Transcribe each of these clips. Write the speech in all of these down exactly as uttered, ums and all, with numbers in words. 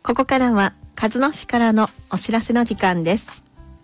ここからは鹿角市からのお知らせの時間です。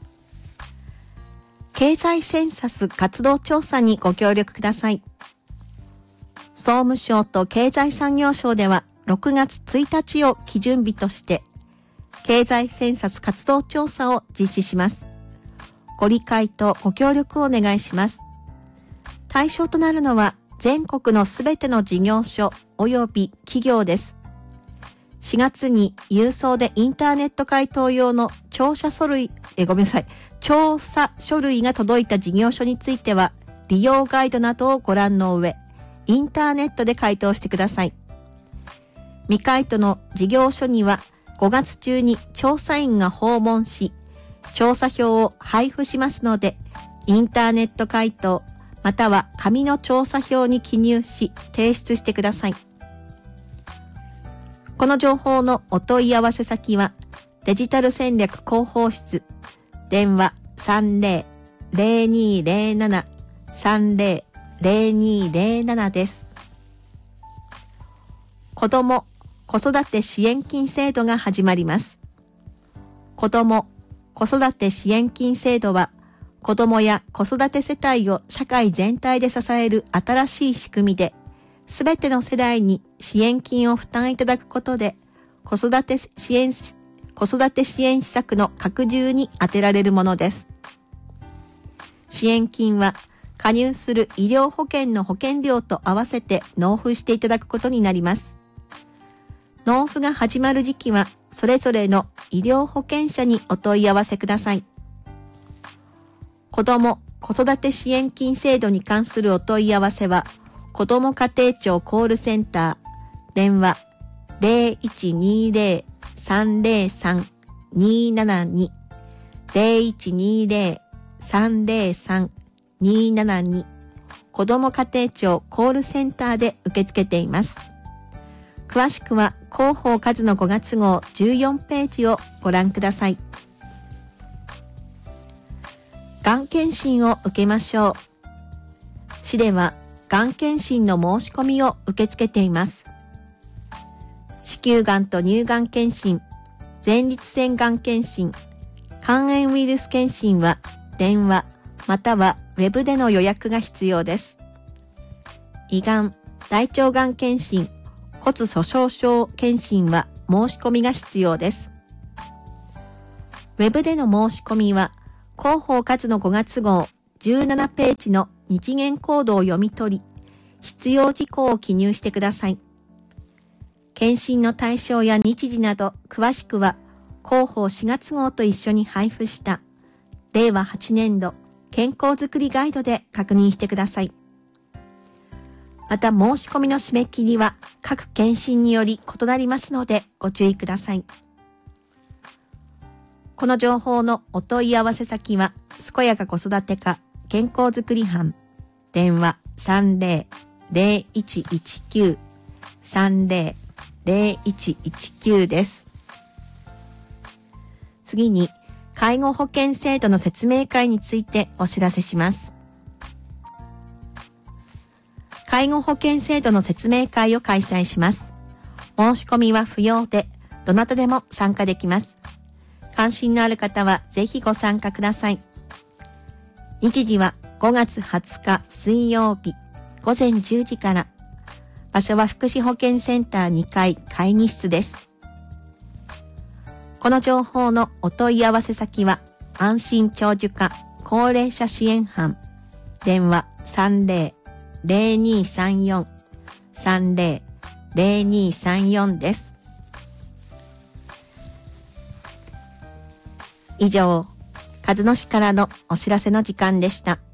経済センサス活動調査にご協力ください。総務省と経済産業省ではろくがつついたちを基準日として経済センサス活動調査を実施します。ご理解とご協力をお願いします。対象となるのは全国のすべての事業所及び企業です。しがつに郵送でインターネット回答用の調査書類、え、ごめんなさい、調査書類が届いた事業所については、利用ガイドなどをご覧の上、インターネットで回答してください。未回答の事業所には、ごがつ中に調査員が訪問し、調査票を配布しますので、インターネット回答、または紙の調査票に記入し、提出してください。この情報のお問い合わせ先は、デジタル戦略広報室、電話 さんぜろ ゼロにーゼロなな さんぜろ ゼロにーゼロなな です。子ども・子育て支援金制度が始まります。子ども・子育て支援金制度は、子どもや子育て世帯を社会全体で支える新しい仕組みで、すべての世代に支援金を負担いただくことで、子育て支援、子育て支援施策の拡充に充てられるものです。支援金は、加入する医療保険の保険料と合わせて納付していただくことになります。納付が始まる時期は、それぞれの医療保険者にお問い合わせください。子ども・子育て支援金制度に関するお問い合わせは、子ども家庭庁コールセンター、電話 ゼロいちにーゼロ さんゼロさん にーななに ゼロいちにーゼロ さんゼロさん にーななに 子ども家庭庁コールセンターで受け付けています。詳しくは広報数のごがつ号じゅうよんページをご覧ください。がん検診を受けましょう。市ではがん検診の申し込みを受け付けています。子宮がんと乳がん検診、前立腺がん検診、肝炎ウイルス検診は電話またはウェブでの予約が必要です。胃がん、大腸がん検診、骨粗鬆症検診は申し込みが必要です。ウェブでの申し込みは広報数のごがつ号じゅうななページの日元コードを読み取り、必要事項を記入してください。検診の対象や日時など詳しくは広報しがつ号と一緒に配布したれいわはちねんど健康づくりガイドで確認してください。また申し込みの締め切りは各検診により異なりますのでご注意ください。この情報のお問い合わせ先は健やか子育て課健康づくり班、電話 さんぜろ ゼロいちいちきゅう さんぜろ ゼロいちいちきゅう です。次に介護保険制度の説明会についてお知らせします。介護保険制度の説明会を開催します。申し込みは不要で、どなたでも参加できます。関心のある方はぜひご参加ください。日時はごがつはつか水曜日ごぜんじゅうじから。場所は福祉保健センターにかい会議室です。この情報のお問い合わせ先は安心長寿課高齢者支援班、電話 さんぜろ ゼロにーさんよん さんぜろ ゼロにーさんよん です。以上、鹿角市からのお知らせの時間でした。